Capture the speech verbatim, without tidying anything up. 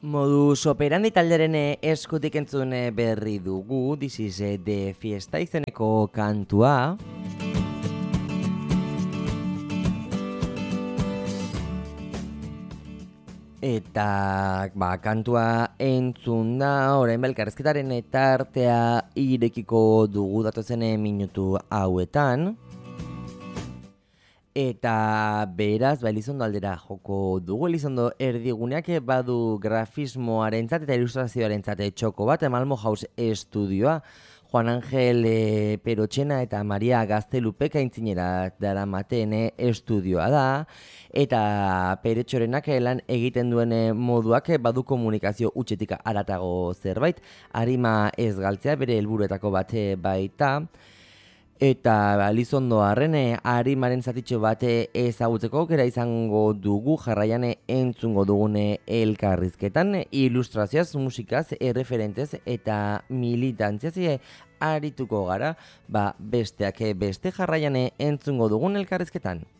Modus operandi taldearen eskutik entzun berri dugu, This is the Fiesta izeneko kantua. Eta ba, kantua entzun da, orain belkarrezketaren tartea irekiko dugu datozen minutu hauetan. Eta beraz, ba, Elizondo aldera joko dugu. Elizondo erdiguneak badu grafismoarentzat eta ilustrazioarentzat txoko bat, Malmo House Estudioa. Juan Angel e, Perotxena eta Maria Gaztelupek aintzinera daramaten e, estudioa da. Eta Peretxorenak lan egiten duen moduak badu komunikazio utxetik haratago zerbait. Arima ez galtzea bere helburuetako bate baita. Eta Elizondo arren arimaren zatitxo bate ezagutzeko aukera izango dugu jarraian entzungo dugune elkarrizketan, ilustrazioaz, musikaz, erreferentez eta militantziaz arituko gara, ba besteak beste jarraian entzungo dugun elkarrizketan.